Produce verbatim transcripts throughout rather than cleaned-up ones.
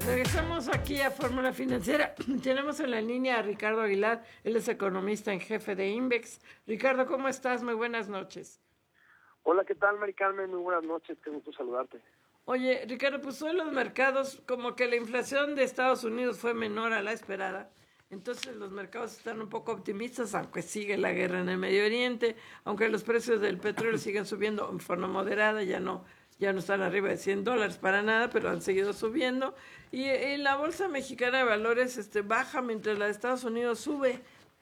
Regresamos aquí a Fórmula Financiera. Tenemos en la línea a Ricardo Aguilar, él es economista en jefe de Invex. Ricardo, ¿cómo estás? Muy buenas noches. Hola, ¿qué tal, Mari Carmen? Muy buenas noches, qué gusto saludarte. Oye, Ricardo, pues hoy los mercados, como que la inflación de Estados Unidos fue menor a la esperada, entonces los mercados están un poco optimistas, aunque sigue la guerra en el Medio Oriente, aunque los precios del petróleo siguen subiendo en forma moderada, ya no, ya no están arriba de cien dólares para nada, pero han seguido subiendo, y, y la Bolsa Mexicana de Valores este, baja mientras la de Estados Unidos sube.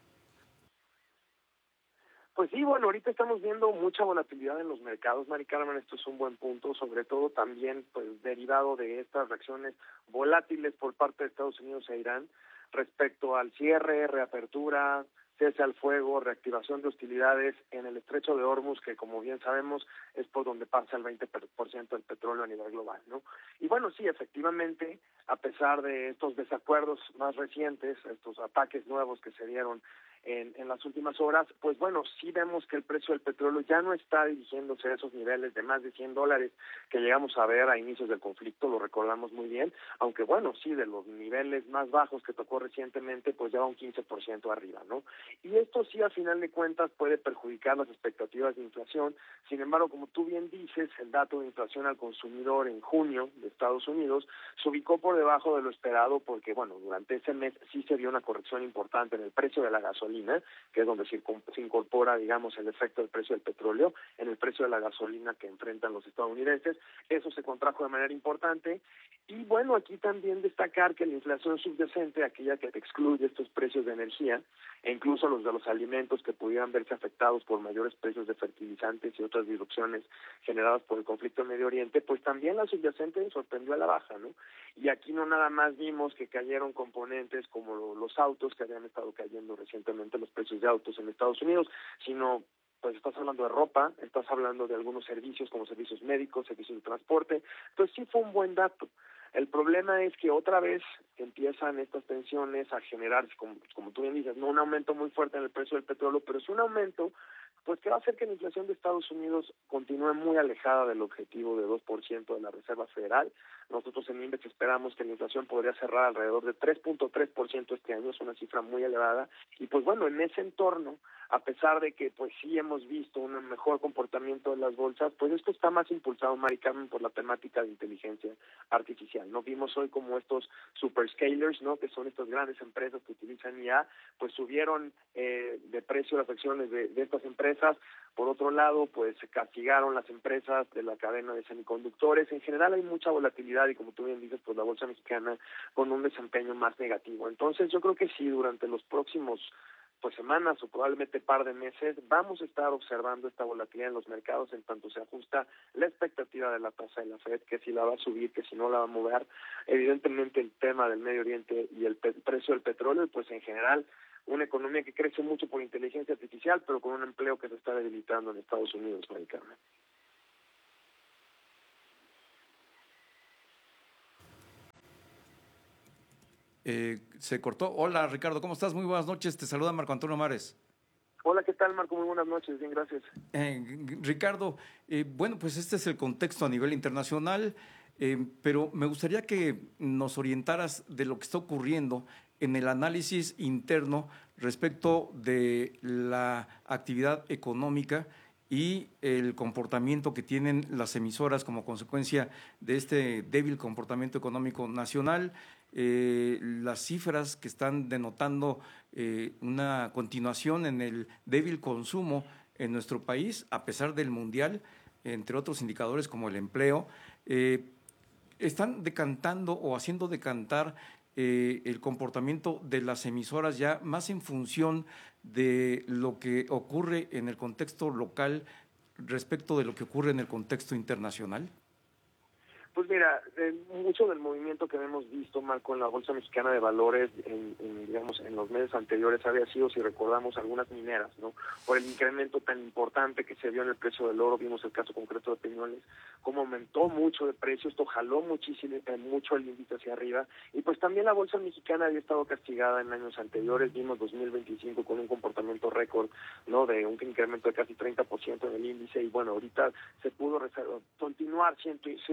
Pues sí, bueno, ahorita estamos viendo mucha volatilidad en los mercados, Mari Carmen, esto es un buen punto, sobre todo también pues derivado de estas reacciones volátiles por parte de Estados Unidos e Irán respecto al cierre, reapertura, cese al fuego, reactivación de hostilidades en el estrecho de Hormuz, que como bien sabemos es por donde pasa el veinte por ciento del petróleo a nivel global, ¿no? Y bueno, sí, efectivamente, a pesar de estos desacuerdos más recientes, estos ataques nuevos que se dieron En, en las últimas horas, pues bueno, sí vemos que el precio del petróleo ya no está dirigiéndose a esos niveles de más de cien dólares que llegamos a ver a inicios del conflicto, lo recordamos muy bien, aunque bueno, sí, de los niveles más bajos que tocó recientemente, pues ya va un quince por ciento arriba, ¿no? Y esto sí, a final de cuentas, puede perjudicar las expectativas de inflación. Sin embargo, como tú bien dices, el dato de inflación al consumidor en junio de Estados Unidos se ubicó por debajo de lo esperado porque, bueno, durante ese mes sí se dio una corrección importante en el precio de la gasolina, que es donde se incorpora, digamos, el efecto del precio del petróleo en el precio de la gasolina que enfrentan los estadounidenses. Eso se contrajo de manera importante. Y bueno, aquí también destacar que la inflación subyacente, aquella que excluye estos precios de energía, e incluso los de los alimentos que pudieran verse afectados por mayores precios de fertilizantes y otras disrupciones generadas por el conflicto en Medio Oriente, pues también la subyacente sorprendió a la baja, ¿no? Y aquí no nada más vimos que cayeron componentes como los autos, que habían estado cayendo recientemente los precios de autos en Estados Unidos, sino pues estás hablando de ropa, estás hablando de algunos servicios como servicios médicos, servicios de transporte. Entonces sí fue un buen dato. El problema es que otra vez empiezan estas tensiones a generarse, como, como tú bien dices, no un aumento muy fuerte en el precio del petróleo, pero es un aumento pues que va a hacer que la inflación de Estados Unidos continúe muy alejada del objetivo de dos por ciento de la Reserva Federal. Nosotros en Index esperamos que la inflación podría cerrar alrededor de tres punto tres por ciento este año, es una cifra muy elevada, y pues bueno, en ese entorno, a pesar de que pues sí hemos visto un mejor comportamiento de las bolsas, pues esto está más impulsado, Mari Carmen, por la temática de inteligencia artificial, ¿no? Vimos hoy como estos superscalers, ¿no?, que son estas grandes empresas que utilizan I A, pues subieron eh, de precio las acciones de, de estas empresas. Por otro lado, pues se castigaron las empresas de la cadena de semiconductores. En general hay mucha volatilidad y como tú bien dices, pues la bolsa mexicana con un desempeño más negativo. Entonces yo creo que sí, durante los próximos pues semanas o probablemente par de meses, vamos a estar observando esta volatilidad en los mercados en tanto se ajusta la expectativa de la tasa de la Fed, que si la va a subir, que si no la va a mover. Evidentemente el tema del Medio Oriente y el pe- precio del petróleo, pues en general una economía que crece mucho por inteligencia artificial, pero con un empleo que se está debilitando en Estados Unidos, Mari Carmen. Eh, se cortó. Hola, Ricardo, ¿cómo estás? Muy buenas noches. Te saluda Marco Antonio Mares. Hola, ¿qué tal, Marco? Muy buenas noches. Bien, gracias. Eh, Ricardo, eh, bueno, pues este es el contexto a nivel internacional, eh, pero me gustaría que nos orientaras de lo que está ocurriendo en el análisis interno respecto de la actividad económica y el comportamiento que tienen las emisoras como consecuencia de este débil comportamiento económico nacional, eh, las cifras que están denotando eh, una continuación en el débil consumo en nuestro país, a pesar del mundial, entre otros indicadores como el empleo, eh, están decantando o haciendo decantar eh, el comportamiento de las emisoras ya más en función de lo que ocurre en el contexto local respecto de lo que ocurre en el contexto internacional. Pues mira, eh, mucho del movimiento que hemos visto, Marco, en la Bolsa Mexicana de Valores, en, en, digamos, en los meses anteriores había sido, si recordamos, algunas mineras, ¿no? Por el incremento tan importante que se vio en el precio del oro, vimos el caso concreto de Peñoles, cómo aumentó mucho de precio, esto jaló muchísimo, eh, mucho el índice hacia arriba, y pues también la Bolsa Mexicana había estado castigada en años anteriores, vimos dos mil veinticinco con un comportamiento récord, ¿no?, de un incremento de casi treinta por ciento en el índice, y bueno, ahorita se pudo reservar, continuar cierto, cierto impulso,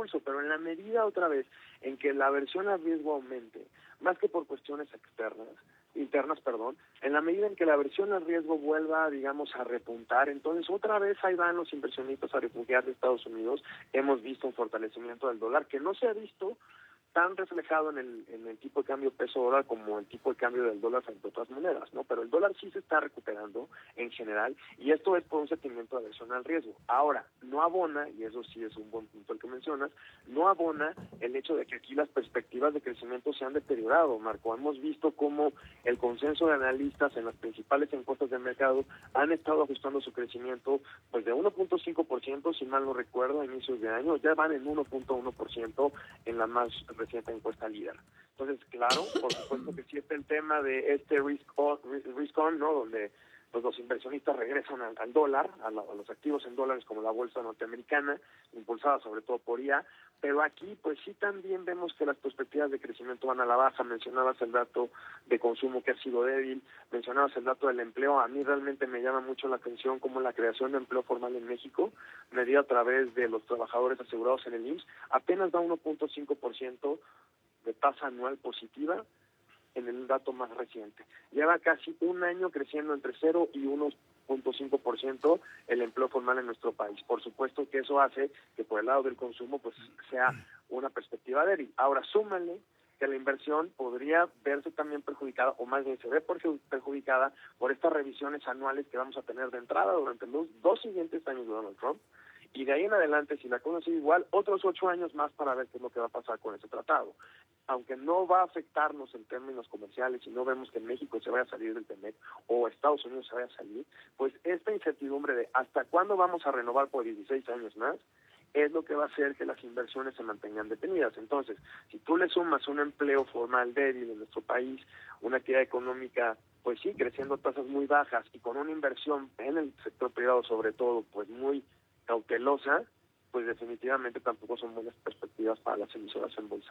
impulso, pero en la medida otra vez en que la aversión al riesgo aumente, más que por cuestiones externas, internas, perdón, en la medida en que la aversión al riesgo vuelva, digamos, a repuntar, entonces otra vez ahí van los inversionistas a refugiarse a Estados Unidos. Hemos visto un fortalecimiento del dólar que no se ha visto tan reflejado en el, en el tipo de cambio peso dólar como el tipo de cambio del dólar frente a otras monedas, ¿no? Pero el dólar sí se está recuperando en general, y esto es por un sentimiento de aversión al riesgo. Ahora, no abona, y eso sí es un buen punto el que mencionas, no abona el hecho de que aquí las perspectivas de crecimiento se han deteriorado, Marco. Hemos visto cómo el consenso de analistas en las principales encuestas del mercado han estado ajustando su crecimiento pues de uno punto cinco por ciento, si mal no recuerdo, a inicios de año, ya van en uno punto uno por ciento en la más reciente encuesta líder. Entonces, claro, por supuesto que sí está el tema de este risk on, risk on ¿no? Donde pues, los inversionistas regresan al, al dólar, a, la, a los activos en dólares como la bolsa norteamericana, impulsada sobre todo por I A, pero aquí pues sí también vemos que las perspectivas de crecimiento van a la baja. Mencionabas el dato de consumo que ha sido débil, mencionabas el dato del empleo. A mí realmente me llama mucho la atención cómo la creación de empleo formal en México, medida a través de los trabajadores asegurados en el I M S S, apenas da uno punto cinco por ciento de tasa anual positiva en el dato más reciente. Lleva casi un año creciendo entre cero y uno punto cinco por ciento el empleo formal en nuestro país. Por supuesto que eso hace que por el lado del consumo pues sea una perspectiva débil. Ahora, súmale que la inversión podría verse también perjudicada, o más bien se ve perjudicada por estas revisiones anuales que vamos a tener de entrada durante los dos siguientes años de Donald Trump, y de ahí en adelante, si la cosa sigue igual, otros ocho años más para ver qué es lo que va a pasar con ese tratado. Aunque no va a afectarnos en términos comerciales y no vemos que México se vaya a salir del TEMEC o Estados Unidos se vaya a salir, pues esta incertidumbre de hasta cuándo vamos a renovar por dieciséis años más es lo que va a hacer que las inversiones se mantengan detenidas. Entonces, si tú le sumas un empleo formal débil en nuestro país, una actividad económica, pues sí, creciendo a tasas muy bajas y con una inversión en el sector privado sobre todo, pues muy cautelosa, pues definitivamente tampoco son buenas perspectivas para las emisoras en bolsa.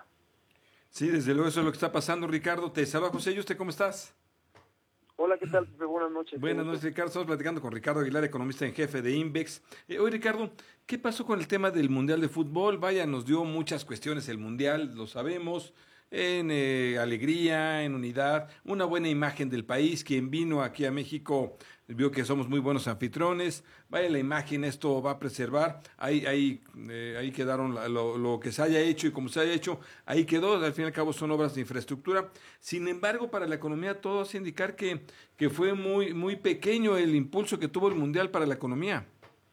Sí, desde luego eso es lo que está pasando, Ricardo. Te saluda José Yuste, ¿cómo estás? Hola, ¿qué tal? Buenas noches. Buenas noches, Ricardo. Estamos platicando con Ricardo Aguilar, economista en jefe de Invex. Eh, oye, Ricardo, ¿qué pasó con el tema del Mundial de Fútbol? Vaya, nos dio muchas cuestiones el Mundial, lo sabemos, en eh, alegría, en unidad, una buena imagen del país. Quien vino aquí a México vio que somos muy buenos anfitriones. Vaya, la imagen esto va a preservar. Ahí ahí, eh, ahí quedaron lo, lo que se haya hecho y como se haya hecho, ahí quedó. Al fin y al cabo son obras de infraestructura. Sin embargo, para la economía todo hace indicar que, que fue muy, muy pequeño el impulso que tuvo el Mundial para la economía.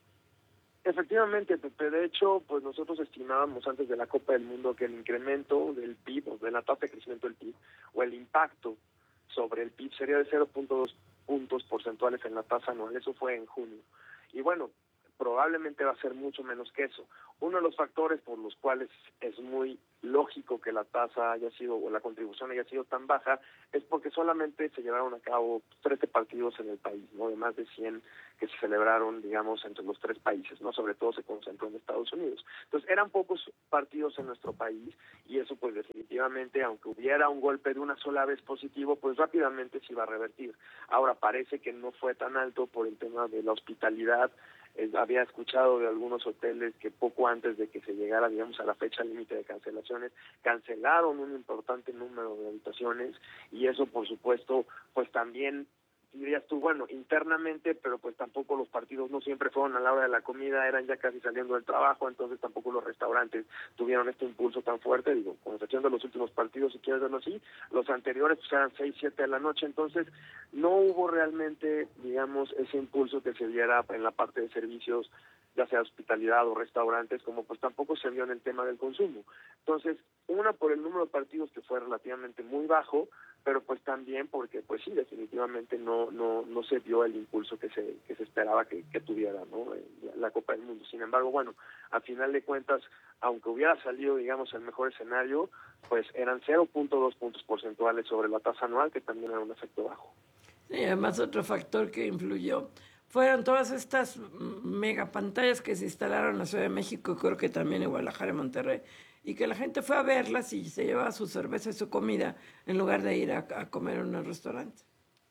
Efectivamente, Pepe. De hecho, pues nosotros estimábamos antes de la Copa del Mundo que el incremento del P I B, o de la tasa de crecimiento del P I B, o el impacto sobre el P I B sería de cero punto dos puntos porcentuales en la tasa anual. Eso fue en junio. Y bueno, probablemente va a ser mucho menos que eso. Uno de los factores por los cuales es muy lógico que la tasa haya sido, o la contribución haya sido tan baja, es porque solamente se llevaron a cabo trece partidos en el país, ¿no? De más de cien que se celebraron, digamos, entre los tres países, ¿no? Sobre todo se concentró en Estados Unidos. Entonces, eran pocos partidos en nuestro país, y eso, pues, definitivamente, aunque hubiera un golpe de una sola vez positivo, pues rápidamente se iba a revertir. Ahora, parece que no fue tan alto por el tema de la hospitalidad. Eh, había escuchado de algunos hoteles que poco antes de que se llegara, digamos, a la fecha límite de cancelaciones, cancelaron un importante número de habitaciones, y eso, por supuesto, pues también dirías tú, bueno, internamente, pero pues tampoco los partidos no siempre fueron a la hora de la comida, eran ya casi saliendo del trabajo, entonces tampoco los restaurantes tuvieron este impulso tan fuerte, digo, con excepción de los últimos partidos, si quieres verlo así, los anteriores pues eran seis, siete de la noche, entonces no hubo realmente, digamos, ese impulso que se diera en la parte de servicios, ya sea hospitalidad o restaurantes, como pues tampoco se vio en el tema del consumo. Entonces, una por el número de partidos que fue relativamente muy bajo, pero pues también porque pues sí, definitivamente no no no se vio el impulso que se que se esperaba que, que tuviera, ¿no? La, la Copa del Mundo. Sin embargo, bueno, a final de cuentas, aunque hubiera salido, digamos, el mejor escenario, pues eran cero punto dos puntos porcentuales sobre la tasa anual, que también era un efecto bajo. Sí, además otro factor que influyó fueron todas estas megapantallas que se instalaron en la Ciudad de México, creo que también en Guadalajara y Monterrey, y que la gente fue a verlas y se llevaba su cerveza y su comida en lugar de ir a, a comer en un restaurante.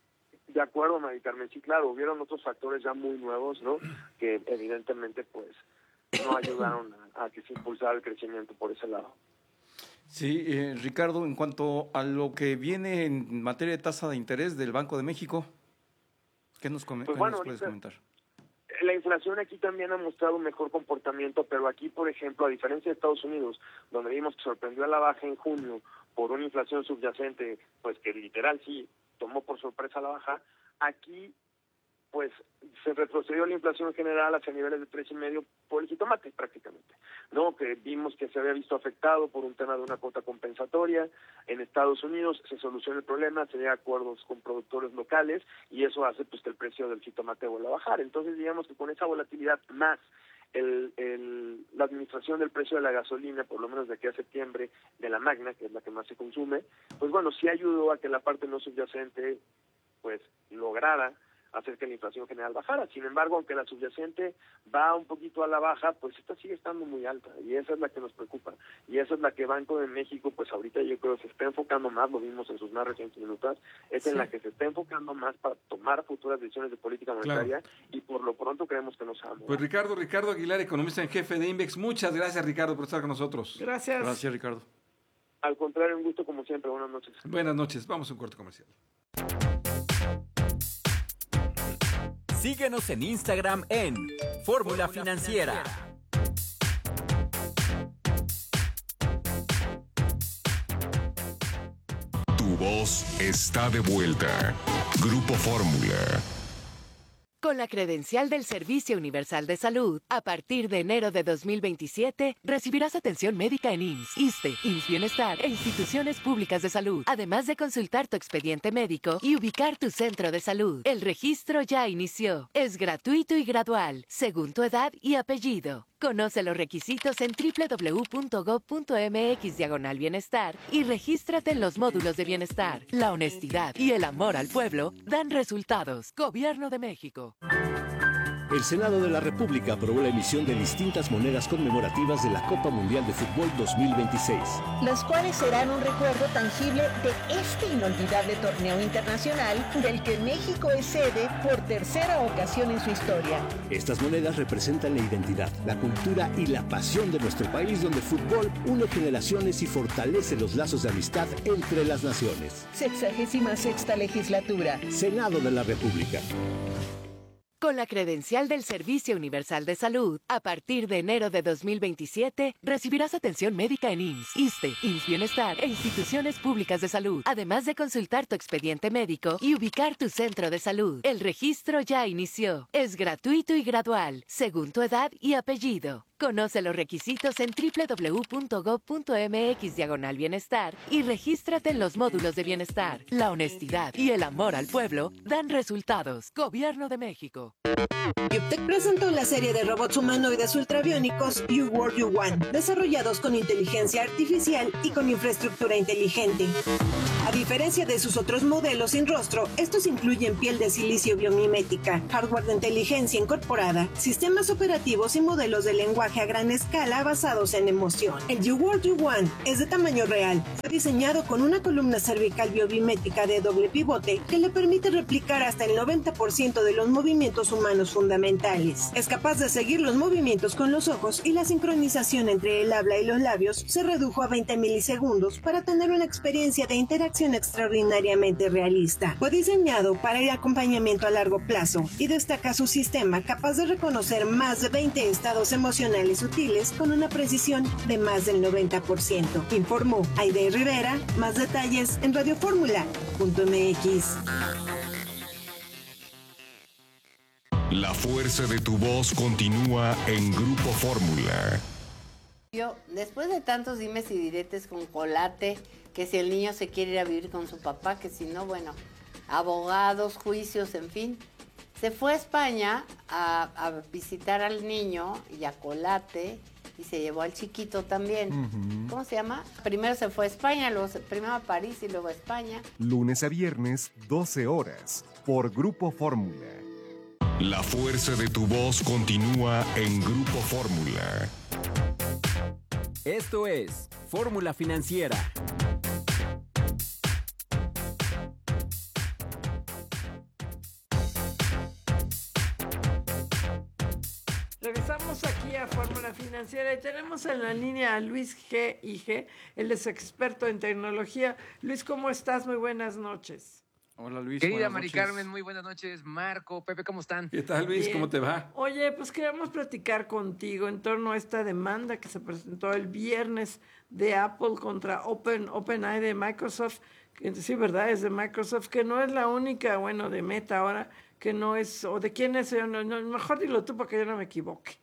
De acuerdo, Mari Carmen, sí, claro, hubieron otros factores ya muy nuevos, ¿no? Que evidentemente, pues, no ayudaron a, a que se impulsara el crecimiento por ese lado. Sí, eh, Ricardo, en cuanto a lo que viene en materia de tasa de interés del Banco de México, ¿qué nos, com- pues qué bueno, nos puedes ahorita, comentar? La inflación aquí también ha mostrado un mejor comportamiento, pero aquí, por ejemplo, a diferencia de Estados Unidos, donde vimos que sorprendió a la baja en junio por una inflación subyacente, pues que literal sí tomó por sorpresa la baja, aquí pues se retrocedió la inflación general hacia niveles de tres y medio por el jitomate prácticamente, ¿no? Que vimos que se había visto afectado por un tema de una cuota compensatoria. En Estados Unidos se soluciona el problema, se llega a acuerdos con productores locales y eso hace pues que el precio del jitomate vuelva a bajar. Entonces digamos que con esa volatilidad más el, el, la administración del precio de la gasolina, por lo menos de aquí a septiembre, de la Magna, que es la que más se consume, pues bueno, sí ayudó a que la parte no subyacente pues lograra hacer que la inflación general bajara. Sin embargo, aunque la subyacente va un poquito a la baja, pues esta sigue estando muy alta y esa es la que nos preocupa. Y esa es la que Banco de México, pues ahorita yo creo se está enfocando más, lo vimos en sus más recientes minutos, es sí. en la que se está enfocando más para tomar futuras decisiones de política monetaria claro. y por lo pronto creemos que no se va a mover. Pues Ricardo, Ricardo Aguilar, economista en jefe de Invex, muchas gracias Ricardo por estar con nosotros. Gracias. Gracias Ricardo. Al contrario, un gusto como siempre, buenas noches. Buenas noches, vamos a un corte comercial. Síguenos en Instagram en Fórmula Financiera. Tu voz está de vuelta. Grupo Fórmula. Con la credencial del Servicio Universal de Salud, a partir de enero de dos mil veintisiete, recibirás atención médica en I M S S, ISSSTE, I M S S Bienestar e instituciones públicas de salud, además de consultar tu expediente médico y ubicar tu centro de salud. El registro ya inició. Es gratuito y gradual, según tu edad y apellido. Conoce los requisitos en doble u doble u doble u punto gob punto eme equis diagonal bienestar y regístrate en los módulos de bienestar. La honestidad y el amor al pueblo dan resultados. Gobierno de México. El Senado de la República aprobó la emisión de distintas monedas conmemorativas de la Copa Mundial de Fútbol dos mil veintiséis. Las cuales serán un recuerdo tangible de este inolvidable torneo internacional del que México es sede por tercera ocasión en su historia. Estas monedas representan la identidad, la cultura y la pasión de nuestro país, donde el fútbol une generaciones y fortalece los lazos de amistad entre las naciones. Sexagésima sexta legislatura. Senado de la República. Con la credencial del Servicio Universal de Salud, a partir de enero de dos mil veintisiete, recibirás atención médica en I M S S, ISSSTE, I M S S Bienestar e instituciones públicas de salud, además de consultar tu expediente médico y ubicar tu centro de salud. El registro ya inició. Es gratuito y gradual, según tu edad y apellido. Conoce los requisitos en doble u doble u doble u punto gob punto eme equis diagonal bienestar y regístrate en los módulos de bienestar. La honestidad y el amor al pueblo dan resultados. Gobierno de México. Yuptec presentó la serie de robots humanoides ultrabiónicos You World You Want, desarrollados con inteligencia artificial y con infraestructura inteligente. A diferencia de sus otros modelos sin rostro, estos incluyen piel de silicio biomimética, hardware de inteligencia incorporada, sistemas operativos y modelos de lenguaje a gran escala basados en emoción. El You World You Want es de tamaño real. Fue diseñado con una columna cervical biomimética de doble pivote que le permite replicar hasta el noventa por ciento de los movimientos humanos fundamentales. Es capaz de seguir los movimientos con los ojos y la sincronización entre el habla y los labios se redujo a veinte milisegundos para tener una experiencia de interacción extraordinariamente realista. Fue diseñado para el acompañamiento a largo plazo y destaca su sistema capaz de reconocer más de veinte estados emocionales sutiles con una precisión de más del noventa por ciento. Informó Aide Rivera. Más detalles en radioformula punto eme equis. La fuerza de tu voz continúa en Grupo Fórmula. Yo, después de tantos dimes y diretes con Colate, que si el niño se quiere ir a vivir con su papá, que si no, bueno, abogados, juicios, en fin, se fue a España a, a visitar al niño y a Colate y se llevó al chiquito también. Uh-huh. ¿Cómo se llama? Primero se fue a España, luego se, primero a París y luego a España. Lunes a viernes, doce horas, por Grupo Fórmula. La fuerza de tu voz continúa en Grupo Fórmula. Esto es Fórmula Financiera. Regresamos aquí a Fórmula Fórmula Financiera y tenemos en la línea a Luis G. I G, él es experto en tecnología. Luis, ¿cómo estás? Muy buenas noches. Hola Luis. Querida Mari Carmen, muy buenas noches. Marco, Pepe, ¿cómo están? ¿Qué tal, Luis? Bien. ¿Cómo te va? Oye, pues queríamos platicar contigo en torno a esta demanda que se presentó el viernes de Apple contra Open, OpenAI de Microsoft. Que, sí, ¿verdad? Es de Microsoft, que no es la única, bueno, de Meta ahora, que no es, o de quién es, yo no, no, mejor dilo tú para que yo no me equivoque.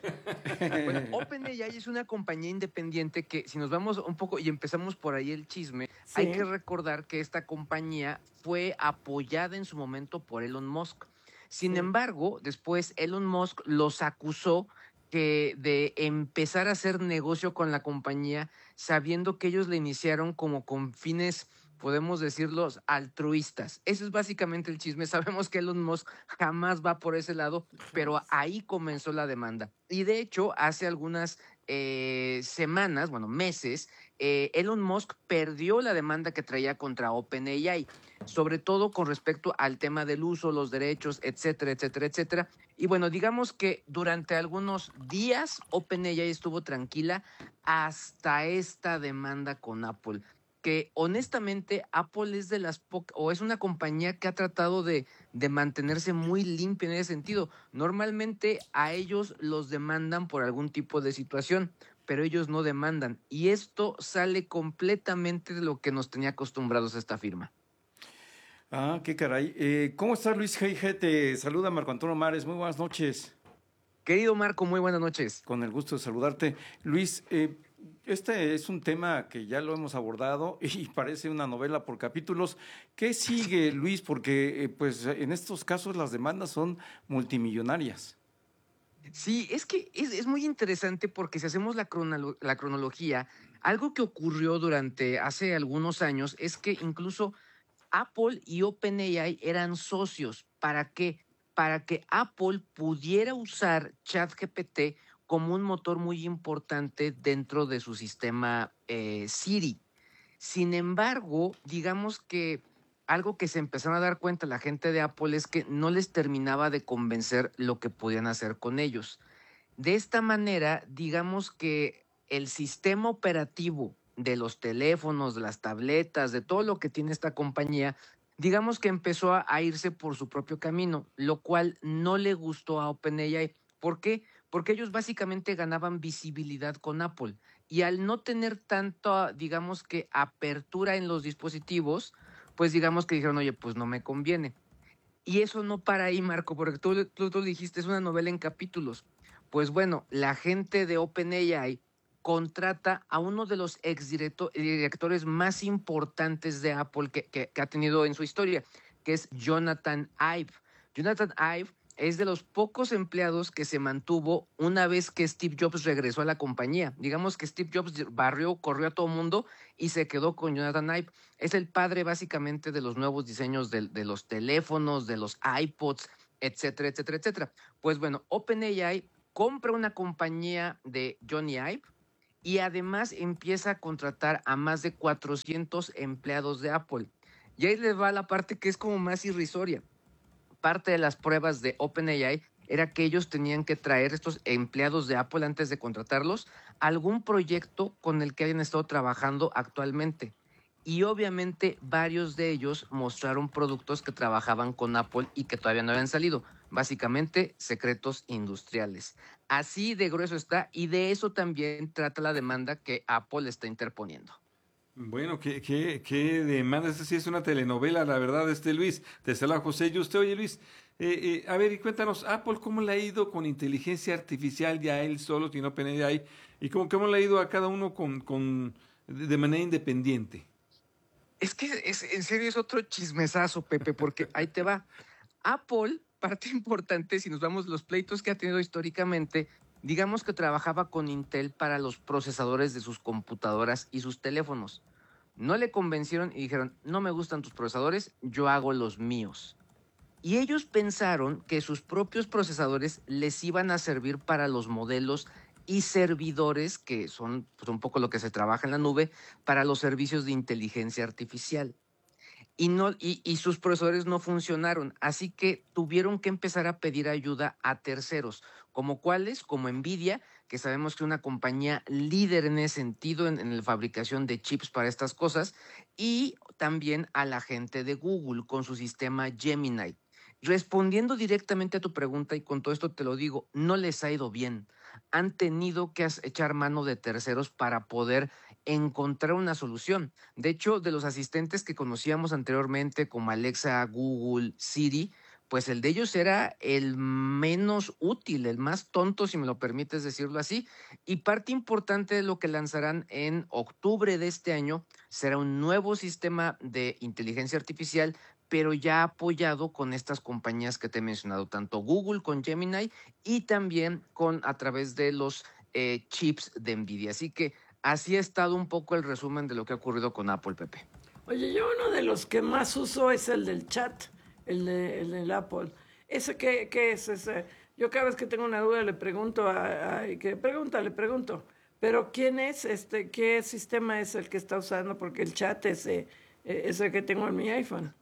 Bueno, OpenAI es una compañía independiente que, si nos vamos un poco y empezamos por ahí el chisme, Sí. hay que recordar que esta compañía fue apoyada en su momento por Elon Musk. Sin Sí. embargo, después Elon Musk los acusó que de empezar a hacer negocio con la compañía, sabiendo que ellos la iniciaron como con fines, podemos decirlos, altruistas. Eso es básicamente el chisme. Sabemos que Elon Musk jamás va por ese lado, pero ahí comenzó la demanda. Y de hecho, hace algunas eh, semanas, bueno, meses, eh, Elon Musk perdió la demanda que traía contra OpenAI, sobre todo con respecto al tema del uso, los derechos, etcétera, etcétera, etcétera. Y bueno, digamos que durante algunos días OpenAI estuvo tranquila hasta esta demanda con Apple, que honestamente Apple es de las pocas, o es una compañía que ha tratado de, de mantenerse muy limpia en ese sentido. Normalmente a ellos los demandan por algún tipo de situación, pero ellos no demandan. Y esto sale completamente de lo que nos tenía acostumbrados a esta firma. Ah, qué caray. Eh, ¿Cómo estás, Luis G I G? Te saluda Marco Antonio Mares. Muy buenas noches. Querido Marco, muy buenas noches. Con el gusto de saludarte. Luis, eh, este es un tema que ya lo hemos abordado y parece una novela por capítulos. ¿Qué sigue, Luis? Porque eh, pues en estos casos las demandas son multimillonarias. Sí, es que es, es muy interesante porque si hacemos la, cronolo- la cronología, algo que ocurrió durante hace algunos años es que incluso Apple y OpenAI eran socios. ¿Para qué? Para que Apple pudiera usar ChatGPT como un motor muy importante dentro de su sistema eh, Siri. Sin embargo, digamos que algo que se empezaron a dar cuenta la gente de Apple es que no les terminaba de convencer lo que podían hacer con ellos. De esta manera, digamos que el sistema operativo de los teléfonos, de las tabletas, de todo lo que tiene esta compañía, digamos que empezó a, a irse por su propio camino, lo cual no le gustó a OpenAI. ¿Por qué? Porque ellos básicamente ganaban visibilidad con Apple y al no tener tanta, digamos que, apertura en los dispositivos, pues digamos que dijeron, oye, pues no me conviene. Y eso no para ahí, Marco, porque tú, tú, tú dijiste, es una novela en capítulos. Pues bueno, la gente de OpenAI contrata a uno de los exdirectores más importantes de Apple que, que, que ha tenido en su historia, que es Jonathan Ive. Jonathan Ive es de los pocos empleados que se mantuvo una vez que Steve Jobs regresó a la compañía. Digamos que Steve Jobs barrió, corrió a todo el mundo y se quedó con Jonathan Ive. Es el padre básicamente de los nuevos diseños de, de los teléfonos, de los iPods, etcétera, etcétera, etcétera. Pues bueno, OpenAI compra una compañía de Johnny Ive y además empieza a contratar a más de cuatrocientos empleados de Apple. Y ahí les va la parte que es como más irrisoria. Parte de las pruebas de OpenAI era que ellos tenían que traer estos empleados de Apple antes de contratarlos a algún proyecto con el que hayan estado trabajando actualmente. Y obviamente varios de ellos mostraron productos que trabajaban con Apple y que todavía no habían salido. Básicamente, secretos industriales. Así de grueso está y de eso también trata la demanda que Apple está interponiendo. Bueno, qué, qué, qué demanda. Esta sí es una telenovela, la verdad, este Luis. Te saluda José. Y usted, oye Luis, eh, eh, a ver, y cuéntanos, Apple, ¿cómo le ha ido con inteligencia artificial ya él solo, sin OpenAI? ¿Y cómo, cómo le ha ido a cada uno con, con de manera independiente? Es que es, en serio es otro chismesazo, Pepe, porque ahí te va. Apple, parte importante, si nos vamos los pleitos que ha tenido históricamente, digamos que trabajaba con Intel para los procesadores de sus computadoras y sus teléfonos. No le convencieron y dijeron, no me gustan tus procesadores, yo hago los míos. Y ellos pensaron que sus propios procesadores les iban a servir para los modelos y servidores, que son pues, un poco lo que se trabaja en la nube, para los servicios de inteligencia artificial. Y, no, y, y sus procesadores no funcionaron, así que tuvieron que empezar a pedir ayuda a terceros, como cuáles, como Nvidia, que sabemos que es una compañía líder en ese sentido, en, en la fabricación de chips para estas cosas, y también a la gente de Google con su sistema Gemini. Respondiendo directamente a tu pregunta, y con todo esto te lo digo, no les ha ido bien. Han tenido que echar mano de terceros para poder encontrar una solución. De hecho, de los asistentes que conocíamos anteriormente, como Alexa, Google, Siri, pues el de ellos era el menos útil, el más tonto, si me lo permites decirlo así. Y parte importante de lo que lanzarán en octubre de este año será un nuevo sistema de inteligencia artificial, pero ya apoyado con estas compañías que te he mencionado, tanto Google con Gemini y también con a través de los eh, chips de NVIDIA. Así que así ha estado un poco el resumen de lo que ha ocurrido con Apple, Pepe. Oye, yo uno de los que más uso es el del chat, el, de, el del Apple. ¿Ese qué, qué es? Ese? Yo cada vez que tengo una duda le pregunto a, a que pregunta, le pregunto. Pero ¿quién es este? ¿Qué sistema es el que está usando? Porque el chat es, eh, es el que tengo en mi iPhone.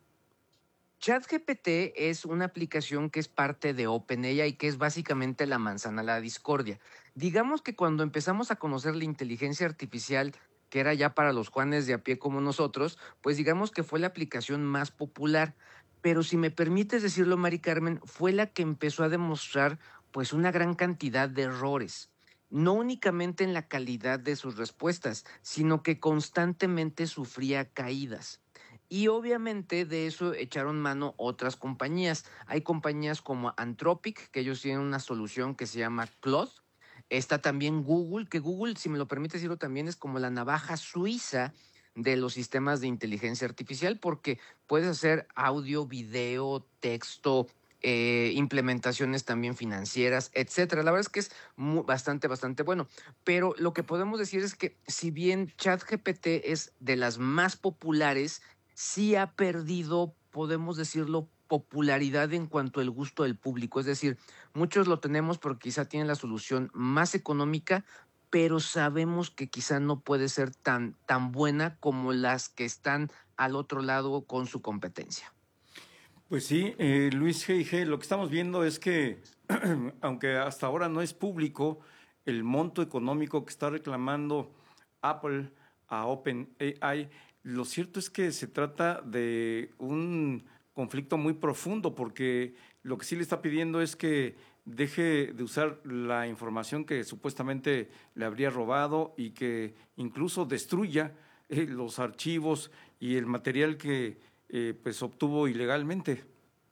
ChatGPT es una aplicación que es parte de OpenAI, que es básicamente la manzana de la discordia. Digamos que cuando empezamos a conocer la inteligencia artificial, que era ya para los Juanes de a pie como nosotros, pues digamos que fue la aplicación más popular. Pero si me permites decirlo, Mari Carmen, fue la que empezó a demostrar pues una gran cantidad de errores. No únicamente en la calidad de sus respuestas, sino que constantemente sufría caídas. Y obviamente de eso echaron mano otras compañías. Hay compañías como Anthropic, que ellos tienen una solución que se llama Claude. Está también Google, que Google, si me lo permite decirlo, también es como la navaja suiza de los sistemas de inteligencia artificial, porque puedes hacer audio, video, texto, eh, implementaciones también financieras, etcétera. La verdad es que es muy, bastante, bastante bueno. Pero lo que podemos decir es que si bien ChatGPT es de las más populares, sí ha perdido, podemos decirlo, popularidad en cuanto al gusto del público. Es decir, muchos lo tenemos porque quizá tienen la solución más económica, pero sabemos que quizá no puede ser tan, tan buena como las que están al otro lado con su competencia. Pues sí, eh, Luis G. G., lo que estamos viendo es que, aunque hasta ahora no es público, el monto económico que está reclamando Apple a OpenAI, lo cierto es que se trata de un conflicto muy profundo, porque lo que sí le está pidiendo es que deje de usar la información que supuestamente le habría robado y que incluso destruya eh, los archivos y el material que eh, pues obtuvo ilegalmente.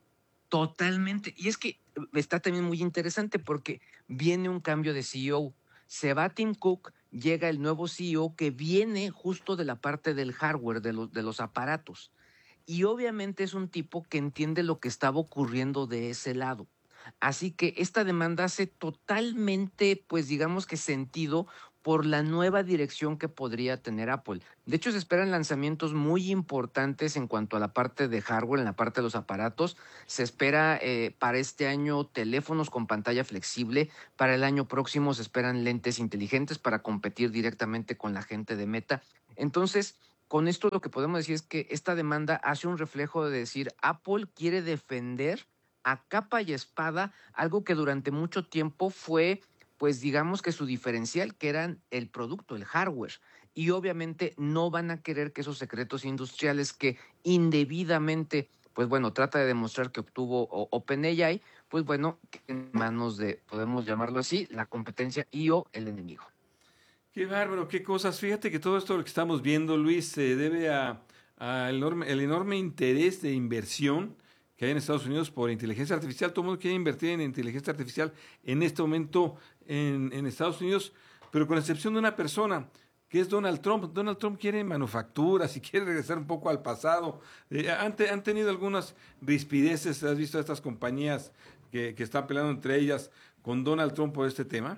Totalmente. Y es que está también muy interesante porque viene un cambio de C E O. Se va Tim Cook, llega el nuevo C E O que viene justo de la parte del hardware, de los, de los aparatos. Y obviamente es un tipo que entiende lo que estaba ocurriendo de ese lado. Así que esta demanda hace totalmente, pues digamos que sentido por la nueva dirección que podría tener Apple. De hecho, se esperan lanzamientos muy importantes en cuanto a la parte de hardware, en la parte de los aparatos. Se espera eh, para este año teléfonos con pantalla flexible. Para el año próximo se esperan lentes inteligentes para competir directamente con la gente de Meta. Entonces, con esto lo que podemos decir es que esta demanda hace un reflejo de decir, Apple quiere defender a capa y espada algo que durante mucho tiempo fue, pues digamos que su diferencial, que eran el producto, el hardware. Y obviamente no van a querer que esos secretos industriales que indebidamente, pues bueno, trata de demostrar que obtuvo OpenAI, pues bueno, en manos de, podemos llamarlo así, la competencia y o el enemigo. Qué bárbaro, qué cosas. Fíjate que todo esto lo que estamos viendo, Luis, se debe a, a el, enorme, el enorme interés de inversión que hay en Estados Unidos por inteligencia artificial. Todo el mundo quiere invertir en inteligencia artificial en este momento en, en Estados Unidos, pero con excepción de una persona, que es Donald Trump. Donald Trump quiere manufacturas y quiere regresar un poco al pasado. Eh, han, te, han tenido algunas rispideces, ¿has visto a estas compañías que, que están peleando entre ellas con Donald Trump por este tema?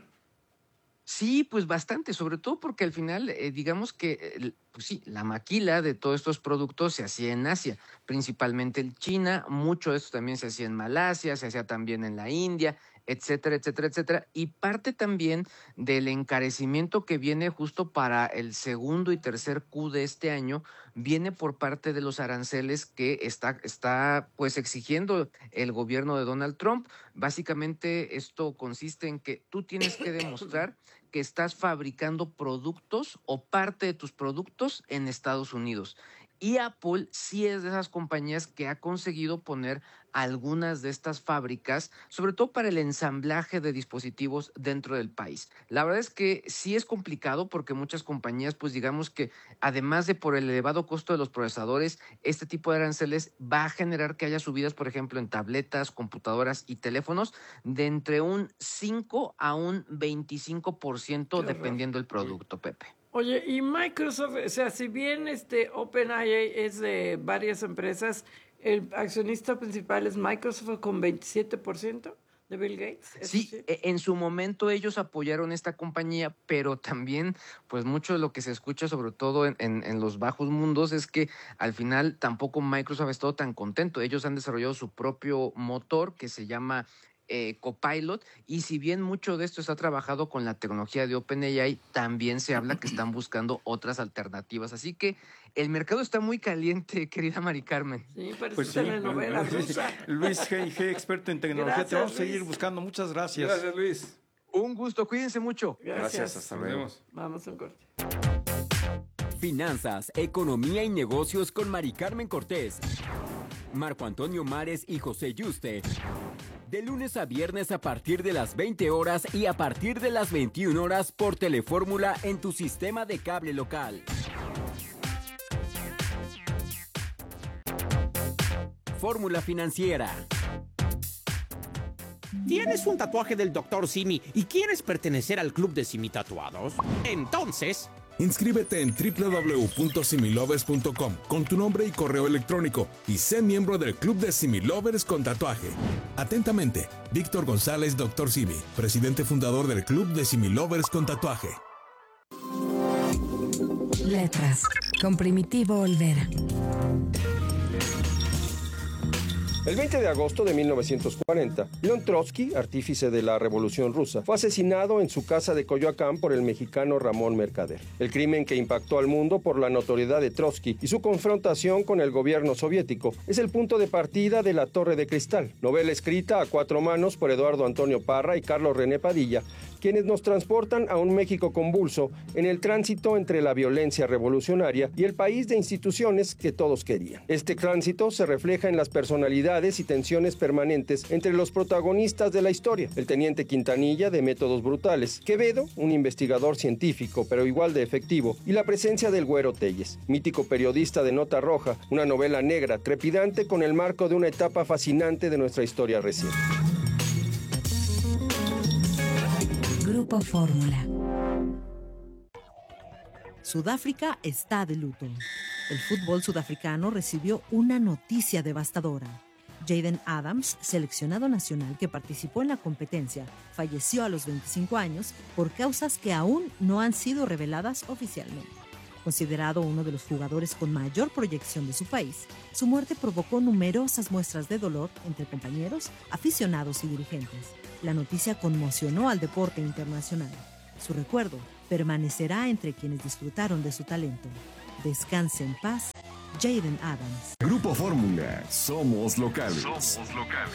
Sí, pues bastante, sobre todo porque al final, eh, digamos que, eh, pues sí, la maquila de todos estos productos se hacía en Asia, principalmente en China, mucho de esto también se hacía en Malasia, se hacía también en la India, etcétera, etcétera, etcétera. Y parte también del encarecimiento que viene justo para el segundo y tercer Q de este año, viene por parte de los aranceles que está, está pues exigiendo el gobierno de Donald Trump. Básicamente esto consiste en que tú tienes que demostrar que estás fabricando productos o parte de tus productos en Estados Unidos. Y Apple sí es de esas compañías que ha conseguido poner algunas de estas fábricas, sobre todo para el ensamblaje de dispositivos dentro del país. La verdad es que sí es complicado porque muchas compañías, pues digamos que además de por el elevado costo de los procesadores, este tipo de aranceles va a generar que haya subidas, por ejemplo, en tabletas, computadoras y teléfonos de entre un cinco a un veinticinco por ciento dependiendo del producto, Pepe. Oye, y Microsoft, o sea, si bien este OpenAI es de varias empresas, el accionista principal es Microsoft con veintisiete por ciento de Bill Gates. Sí, sí, en su momento ellos apoyaron esta compañía, pero también, pues mucho de lo que se escucha, sobre todo en, en, en los bajos mundos, es que al final tampoco Microsoft ha estado tan contento. Ellos han desarrollado su propio motor que se llama Eh, Copilot, y si bien mucho de esto está trabajado con la tecnología de OpenAI, también se habla que están buscando otras alternativas. Así que el mercado está muy caliente, querida Mari Carmen. Sí, parece pues sí, telenovela rusa. Luis G I G, experto en tecnología. Gracias, Te vamos a Luis. seguir buscando. Muchas gracias. Gracias, Luis. Un gusto, cuídense mucho. Gracias. Gracias, hasta Nos luego. vemos. Vamos a un corte. Finanzas, economía y negocios con Mari Carmen Cortés, Marco Antonio Mares y José Yuste. De lunes a viernes a partir de las veinte horas y a partir de las veintiuna horas por Telefórmula en tu sistema de cable local. Fórmula Financiera. ¿Tienes un tatuaje del doctor Simi y quieres pertenecer al club de Simi Tatuados? Entonces, inscríbete en doble u doble u doble u punto similovers punto com con tu nombre y correo electrónico y sé miembro del club de Similovers con tatuaje. Atentamente, Víctor González, doctor Simi, presidente fundador del club de Similovers con tatuaje. Letras, con Primitivo Olvera. El veinte de agosto de mil novecientos cuarenta, León Trotsky, artífice de la Revolución Rusa, fue asesinado en su casa de Coyoacán por el mexicano Ramón Mercader. El crimen que impactó al mundo por la notoriedad de Trotsky y su confrontación con el gobierno soviético es el punto de partida de La Torre de Cristal, novela escrita a cuatro manos por Eduardo Antonio Parra y Carlos René Padilla, quienes nos transportan a un México convulso en el tránsito entre la violencia revolucionaria y el país de instituciones que todos querían. Este tránsito se refleja en las personalidades y tensiones permanentes entre los protagonistas de la historia: el teniente Quintanilla, de métodos brutales; Quevedo, un investigador científico pero igual de efectivo; y la presencia del Güero Telles, mítico periodista de Nota Roja, una novela negra trepidante con el marco de una etapa fascinante de nuestra historia reciente. Grupo Fórmula. Sudáfrica está de luto. El fútbol sudafricano recibió una noticia devastadora. Jaden Adams, seleccionado nacional que participó en la competencia, falleció a los veinticinco años por causas que aún no han sido reveladas oficialmente. Considerado uno de los jugadores con mayor proyección de su país, su muerte provocó numerosas muestras de dolor entre compañeros, aficionados y dirigentes. La noticia conmocionó al deporte internacional. Su recuerdo permanecerá entre quienes disfrutaron de su talento. Descanse en paz, Jaden Adams. Grupo Fórmula, somos locales. Somos locales.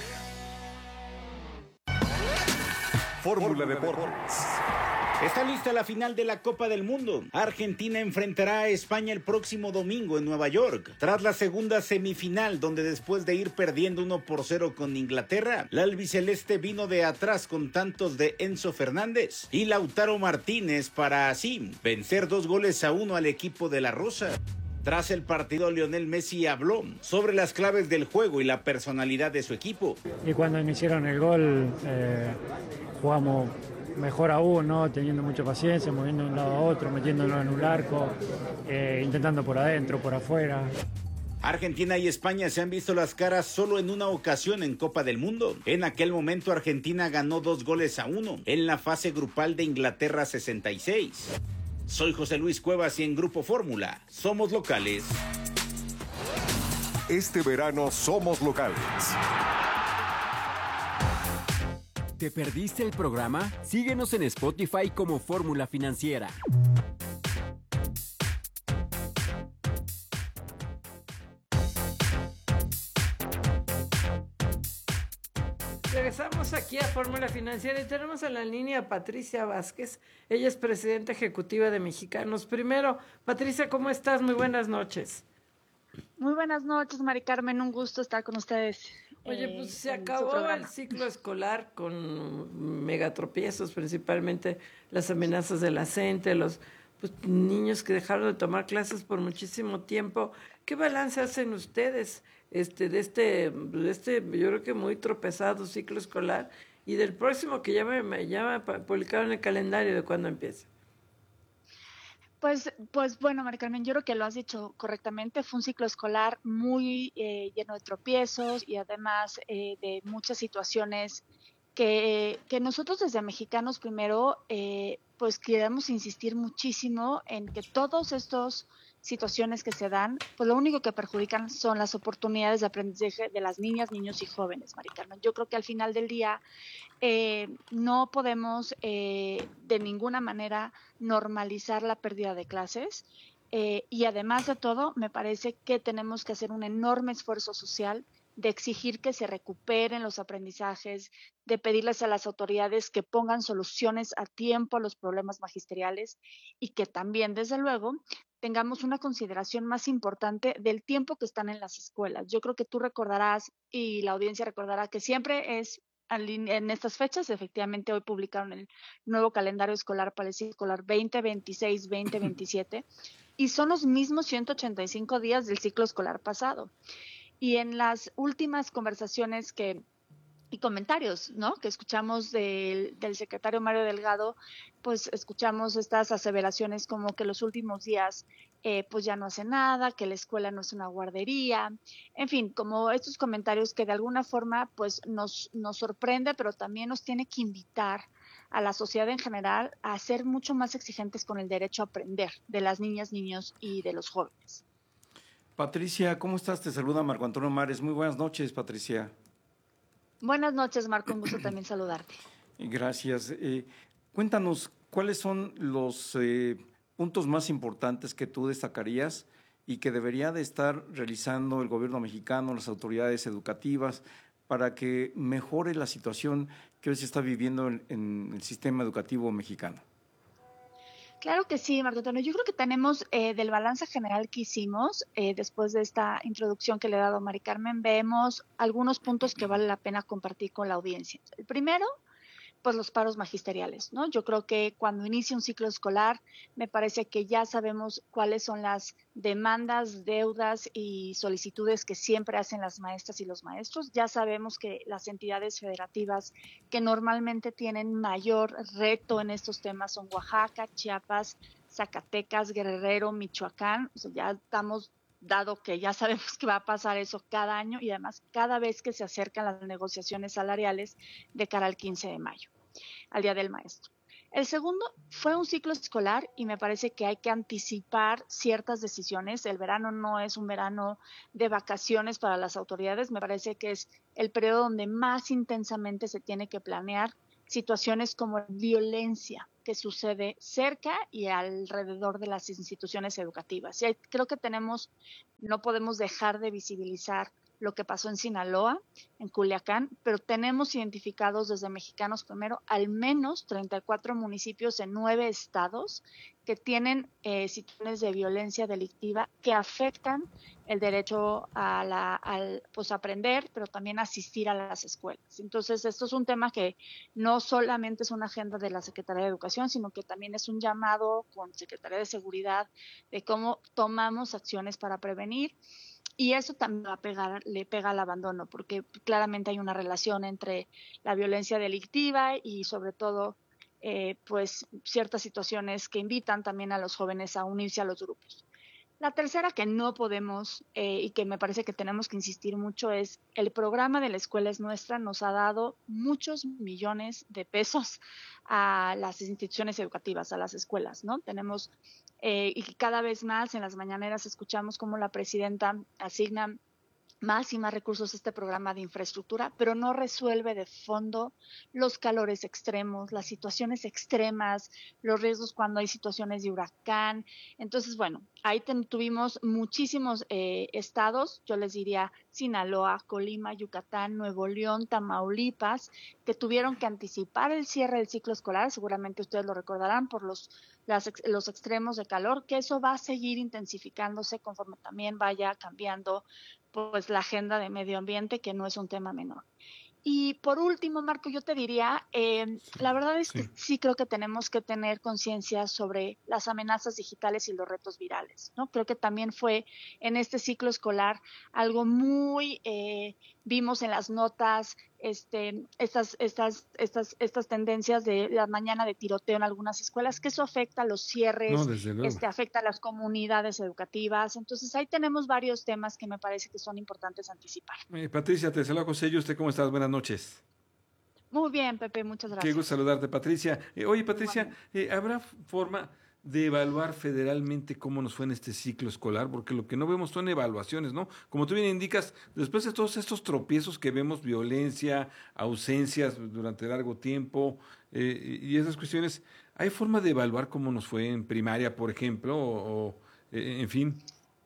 Fórmula Deportes. Está lista la final de la Copa del Mundo. Argentina enfrentará a España el próximo domingo en Nueva York. Tras la segunda semifinal, donde después de ir perdiendo uno por cero con Inglaterra, la albiceleste vino de atrás con tantos de Enzo Fernández y Lautaro Martínez para así vencer dos goles a uno al equipo de la Rosa. Tras el partido, Lionel Messi habló sobre las claves del juego y la personalidad de su equipo. Y cuando me hicieron el gol, eh, jugamos mejor aún, ¿no? Teniendo mucha paciencia, moviendo de un lado a otro, metiéndonos en un arco, eh, intentando por adentro, por afuera. Argentina y España se han visto las caras solo en una ocasión en Copa del Mundo. En aquel momento Argentina ganó dos goles a uno en la fase grupal de Inglaterra sesenta y seis. Soy José Luis Cuevas y en Grupo Fórmula somos locales. Este verano somos locales. ¿Te perdiste el programa? Síguenos en Spotify como Fórmula Financiera. Regresamos aquí a Fórmula Financiera y tenemos en la línea a Patricia Vázquez. Ella es presidenta ejecutiva de Mexicanos Primero. Patricia, ¿cómo estás? Muy buenas noches. Muy buenas noches, Mari Carmen. Un gusto estar con ustedes. Oye, pues se acabó el ciclo escolar con megatropiezos, principalmente las amenazas de la CENTE, los pues, niños que dejaron de tomar clases por muchísimo tiempo. ¿Qué balance hacen ustedes este, de, este, de este, yo creo que muy tropezado ciclo escolar y del próximo que ya me, ya me publicaron el calendario de cuándo empieza? Pues, pues bueno, Mari Carmen, yo creo que lo has dicho correctamente. Fue un ciclo escolar muy eh, lleno de tropiezos y además eh, de muchas situaciones que, que nosotros desde Mexicanos Primero, eh, pues queremos insistir muchísimo en que todos estos situaciones que se dan, pues lo único que perjudican son las oportunidades de aprendizaje de las niñas, niños y jóvenes, Mari Carmen. Yo creo que al final del día eh, no podemos eh, de ninguna manera normalizar la pérdida de clases eh, y además de todo, me parece que tenemos que hacer un enorme esfuerzo social de exigir que se recuperen los aprendizajes, de pedirles a las autoridades que pongan soluciones a tiempo a los problemas magisteriales y que también, desde luego, tengamos una consideración más importante del tiempo que están en las escuelas. Yo creo que tú recordarás y la audiencia recordará que siempre es en estas fechas, efectivamente hoy publicaron el nuevo calendario escolar para el ciclo escolar veinte veintiséis veinte veintisiete y son los mismos ciento ochenta y cinco días del ciclo escolar pasado. Y en las últimas conversaciones que y comentarios, ¿no? Que escuchamos del, del secretario Mario Delgado, pues escuchamos estas aseveraciones como que los últimos días eh, pues ya no hace nada, que la escuela no es una guardería, en fin, como estos comentarios que de alguna forma pues nos, nos sorprende, pero también nos tiene que invitar a la sociedad en general a ser mucho más exigentes con el derecho a aprender de las niñas, niños y de los jóvenes. Patricia, ¿cómo estás? Te saluda Marco Antonio Mares. Muy buenas noches, Patricia. Buenas noches, Marco. Un gusto también saludarte. Gracias. Eh, cuéntanos, ¿cuáles son los eh, puntos más importantes que tú destacarías y que debería de estar realizando el gobierno mexicano, las autoridades educativas, para que mejore la situación que hoy se está viviendo en, en el sistema educativo mexicano? Claro que sí, Marco Antonio. Yo creo que tenemos eh, del balance general que hicimos, eh, después de esta introducción que le he dado a Mari Carmen, vemos algunos puntos que vale la pena compartir con la audiencia. El primero, pues los paros magisteriales, ¿no? Yo creo que cuando inicia un ciclo escolar, me parece que ya sabemos cuáles son las demandas, deudas y solicitudes que siempre hacen las maestras y los maestros. Ya sabemos que las entidades federativas que normalmente tienen mayor reto en estos temas son Oaxaca, Chiapas, Zacatecas, Guerrero, Michoacán. O sea, ya estamos dado que ya sabemos que va a pasar eso cada año y además cada vez que se acercan las negociaciones salariales de cara al quince de mayo, al Día del Maestro. El segundo fue un ciclo escolar y me parece que hay que anticipar ciertas decisiones. El verano no es un verano de vacaciones para las autoridades, me parece que es el periodo donde más intensamente se tiene que planear situaciones como violencia que sucede cerca y alrededor de las instituciones educativas. Y creo que tenemos, no podemos dejar de visibilizar lo que pasó en Sinaloa, en Culiacán, pero tenemos identificados desde Mexicanos Primero al menos treinta y cuatro municipios en nueve estados que tienen eh, situaciones de violencia delictiva que afectan el derecho a la, al pues, aprender, pero también asistir a las escuelas. Entonces, esto es un tema que no solamente es una agenda de la Secretaría de Educación, sino que también es un llamado con Secretaría de Seguridad de cómo tomamos acciones para prevenir. Y eso también va a pegar, le pega al abandono, porque claramente hay una relación entre la violencia delictiva y sobre todo eh, pues ciertas situaciones que invitan también a los jóvenes a unirse a los grupos. La tercera que no podemos eh, y que me parece que tenemos que insistir mucho es el programa de La Escuela es Nuestra nos ha dado muchos millones de pesos a las instituciones educativas, a las escuelas, ¿no? Tenemos eh, y cada vez más en las mañaneras escuchamos cómo la presidenta asigna más y más recursos a este programa de infraestructura, pero no resuelve de fondo los calores extremos, las situaciones extremas, los riesgos cuando hay situaciones de huracán. Entonces, bueno, ahí ten, tuvimos muchísimos eh, estados, yo les diría Sinaloa, Colima, Yucatán, Nuevo León, Tamaulipas, que tuvieron que anticipar el cierre del ciclo escolar, seguramente ustedes lo recordarán por los Las, los extremos de calor, que eso va a seguir intensificándose conforme también vaya cambiando pues la agenda de medio ambiente, que no es un tema menor. Y por último, Marco, yo te diría, eh, la verdad es que sí. sí creo que tenemos que tener conciencia sobre las amenazas digitales y los retos virales, ¿no? Creo que también fue en este ciclo escolar algo muy, eh, vimos en las notas, este, estas, estas, estas, estas tendencias de la mañana de tiroteo en algunas escuelas, que eso afecta a los cierres, no, desde luego. este, afecta a las comunidades educativas. Entonces ahí tenemos varios temas que me parece que son importantes anticipar. Eh, Patricia, te saluda José. ¿Y usted cómo estás? Buenas noches. Muy bien, Pepe, muchas gracias. Qué gusto saludarte, Patricia. Eh, oye, Patricia, eh, ¿habrá forma de evaluar federalmente cómo nos fue en este ciclo escolar? Porque lo que no vemos son evaluaciones, ¿no? Como tú bien indicas, después de todos estos tropiezos que vemos, violencia, ausencias durante largo tiempo eh, y esas cuestiones, ¿hay forma de evaluar cómo nos fue en primaria, por ejemplo, o, o eh, en fin?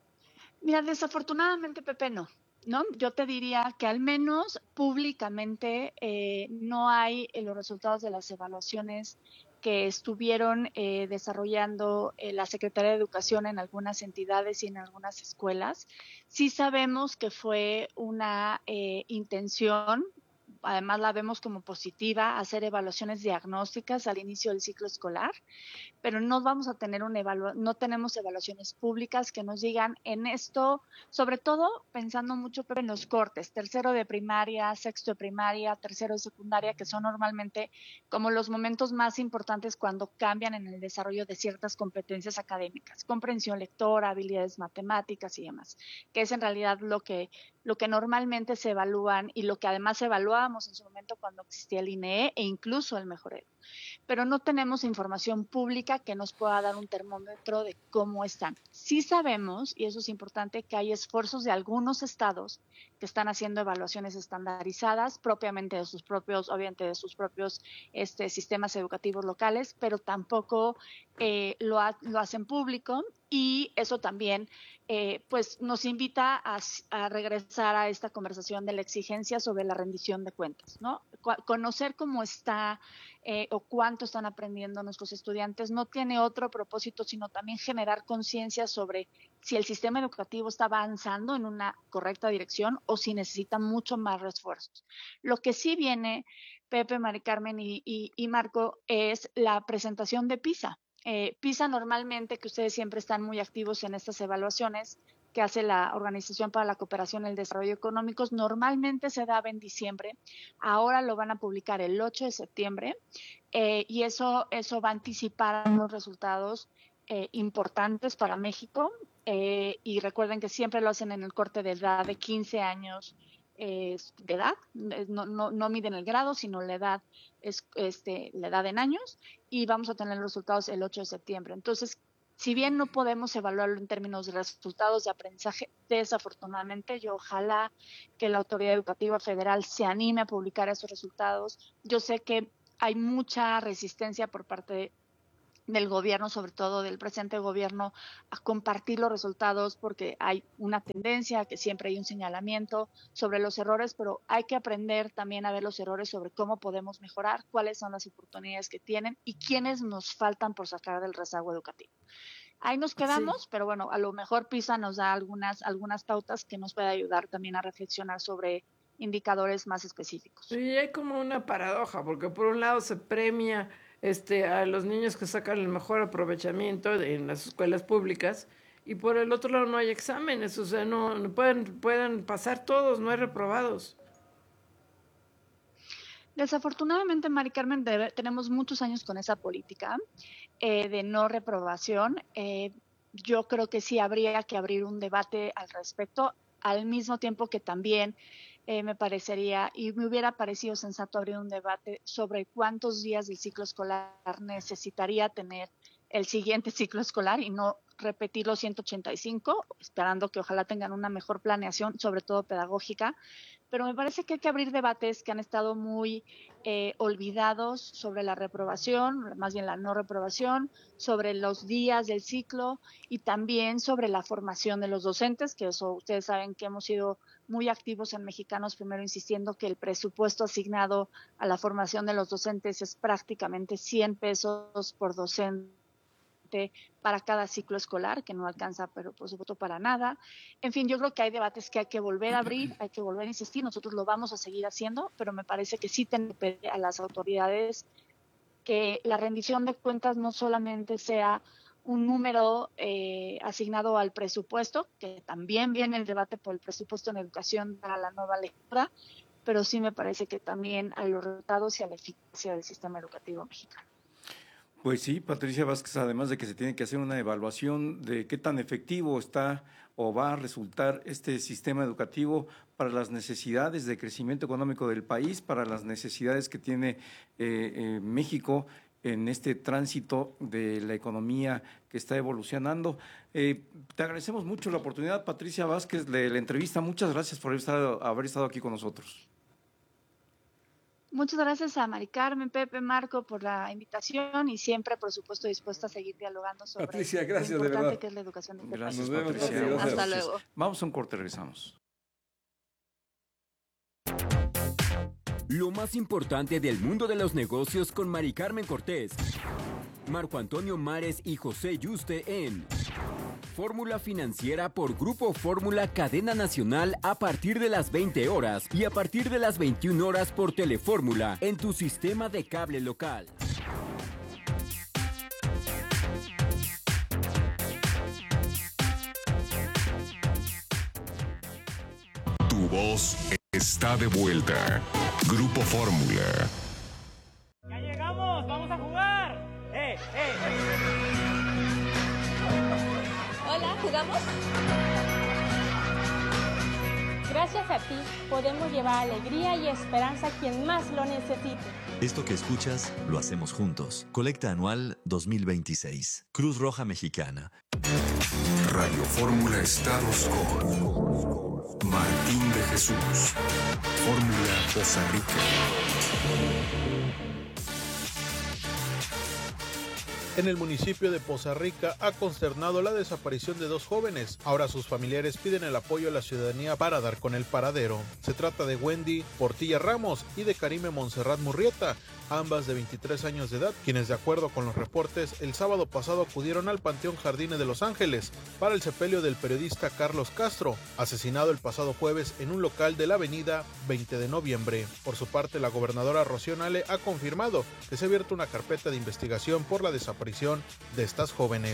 Mira, desafortunadamente, Pepe, no. ¿No? Yo te diría que al menos públicamente eh, no hay eh, los resultados de las evaluaciones que estuvieron eh, desarrollando eh, la Secretaría de Educación en algunas entidades y en algunas escuelas. Sí sabemos que fue una eh, intención, además la vemos como positiva, hacer evaluaciones diagnósticas al inicio del ciclo escolar, pero no vamos a tener una evalu- no tenemos evaluaciones públicas que nos digan en esto, sobre todo pensando mucho en los cortes, tercero de primaria, sexto de primaria, tercero de secundaria, que son normalmente como los momentos más importantes cuando cambian en el desarrollo de ciertas competencias académicas, comprensión lectora, habilidades matemáticas y demás, que es en realidad lo que, lo que normalmente se evalúan y lo que además evaluábamos en su momento cuando existía el I N E e incluso el Mejoreo. Pero no tenemos información pública que nos pueda dar un termómetro de cómo están. Sí sabemos, y eso es importante, que hay esfuerzos de algunos estados que están haciendo evaluaciones estandarizadas propiamente de sus propios, obviamente de sus propios este, sistemas educativos locales, pero tampoco eh, lo, ha, lo hacen público, y eso también eh, pues nos invita a, a regresar a esta conversación de la exigencia sobre la rendición de cuentas, ¿no? Conocer cómo está eh, o cuánto están aprendiendo nuestros estudiantes no tiene otro propósito, sino también generar conciencia sobre si el sistema educativo está avanzando en una correcta dirección o si necesita mucho más refuerzos. Lo que sí viene, Pepe, Mari Carmen y, y, y Marco, es la presentación de PISA. Eh, PISA normalmente, que ustedes siempre están muy activos en estas evaluaciones que hace la Organización para la Cooperación y el Desarrollo Económicos, normalmente se daba en diciembre, ahora lo van a publicar el ocho de septiembre eh, y eso, eso va a anticipar unos resultados eh, importantes para México eh, y recuerden que siempre lo hacen en el corte de edad de quince años eh, de edad, no, no, no miden el grado, sino la edad, es, este, la edad en años, y vamos a tener los resultados el ocho de septiembre. Entonces, si bien no podemos evaluarlo en términos de resultados de aprendizaje, desafortunadamente, yo ojalá que la Autoridad Educativa Federal se anime a publicar esos resultados. Yo sé que hay mucha resistencia por parte de, del gobierno, sobre todo del presente gobierno, a compartir los resultados porque hay una tendencia, que siempre hay un señalamiento sobre los errores, pero hay que aprender también a ver los errores sobre cómo podemos mejorar, cuáles son las oportunidades que tienen y quiénes nos faltan por sacar del rezago educativo. Ahí nos quedamos, sí. Pero bueno, a lo mejor PISA nos da algunas, algunas pautas que nos puede ayudar también a reflexionar sobre indicadores más específicos. Y hay como una paradoja, porque por un lado se premia este, a los niños que sacan el mejor aprovechamiento de, en las escuelas públicas, y por el otro lado no hay exámenes, o sea, no, no pueden, pueden pasar todos, no hay reprobados. Desafortunadamente, Mari Carmen, debe, tenemos muchos años con esa política eh, de no reprobación. Eh, yo creo que sí habría que abrir un debate al respecto, al mismo tiempo que también eh, me parecería, y me hubiera parecido sensato abrir un debate sobre cuántos días del ciclo escolar necesitaría tener el siguiente ciclo escolar y no repetir los ciento ochenta y cinco, esperando que ojalá tengan una mejor planeación, sobre todo pedagógica, pero me parece que hay que abrir debates que han estado muy eh, olvidados sobre la reprobación, más bien la no reprobación, sobre los días del ciclo y también sobre la formación de los docentes, que eso ustedes saben que hemos sido muy activos en Mexicanos Primero, insistiendo que el presupuesto asignado a la formación de los docentes es prácticamente cien pesos por docente para cada ciclo escolar, que no alcanza, pero por supuesto para nada. En fin, yo creo que hay debates que hay que volver a abrir, hay que volver a insistir, nosotros lo vamos a seguir haciendo, pero me parece que sí tenemos que pedir a las autoridades que la rendición de cuentas no solamente sea un número eh, asignado al presupuesto, que también viene el debate por el presupuesto en educación para la nueva legislatura, pero sí me parece que también a los resultados y a la eficacia del sistema educativo mexicano. Pues sí, Patricia Vázquez, además de que se tiene que hacer una evaluación de qué tan efectivo está o va a resultar este sistema educativo para las necesidades de crecimiento económico del país, para las necesidades que tiene eh, eh, México en este tránsito de la economía que está evolucionando. Eh, te agradecemos mucho la oportunidad, Patricia Vázquez, de la entrevista. Muchas gracias por haber estado, haber estado aquí con nosotros. Muchas gracias a Mari Carmen, Pepe, Marco por la invitación y siempre, por supuesto, dispuesta a seguir dialogando sobre Patricia, gracias, lo importante de verdad. que es la educación de este Gracias, país. Patricia. Gracias. Hasta Gracias. luego. Vamos a un corte, regresamos. Lo más importante del mundo de los negocios con Mari Carmen Cortés, Marco Antonio Mares y José Yuste en Fórmula Financiera por Grupo Fórmula Cadena Nacional a partir de las veinte horas y a partir de las veintiuna horas por Telefórmula en tu sistema de cable local. Tu voz está de vuelta. Grupo Fórmula. ¡Ya llegamos! ¡Vamos a jugar! ¡Eh, eh! Hola, ¿jugamos? Gracias a ti podemos llevar alegría y esperanza a quien más lo necesite. Esto que escuchas lo hacemos juntos. Colecta Anual dos mil veintiséis. Cruz Roja Mexicana. Radio Fórmula Estados con Martín de Jesús. Fórmula Costa Rica. En el municipio de Poza Rica ha consternado la desaparición de dos jóvenes. Ahora sus familiares piden el apoyo a la ciudadanía para dar con el paradero. Se trata de Wendy Portilla Ramos y de Karime Montserrat Murrieta, ambas de veintitrés años de edad, quienes de acuerdo con los reportes el sábado pasado acudieron al Panteón Jardines de Los Ángeles para el sepelio del periodista Carlos Castro, asesinado el pasado jueves en un local de la avenida veinte de noviembre. Por su parte, la gobernadora Rocío Nale ha confirmado que se ha abierto una carpeta de investigación por la desaparición de estas jóvenes.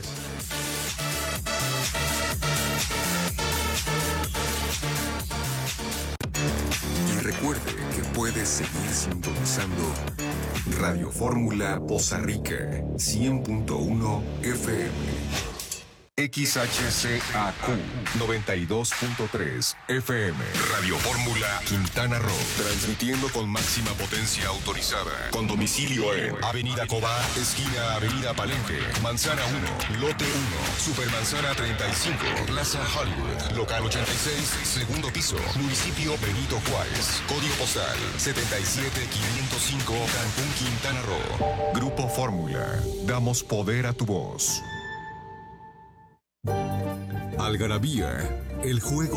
Y recuerde que puede seguir sintonizando Radio Fórmula Poza Rica cien punto uno F M. X H C A Q noventa y dos punto tres F M. Radio Fórmula Quintana Roo. Transmitiendo con máxima potencia autorizada. Con domicilio en Avenida Cobá, esquina Avenida Palenque, Manzana uno, Lote uno, Supermanzana treinta y cinco, Plaza Hollywood, Local ochenta y seis, segundo piso, Municipio Benito Juárez. Código postal setenta y siete quinientos cinco, Cancún, Quintana Roo. Grupo Fórmula. Damos poder a tu voz. Algarabía, el juego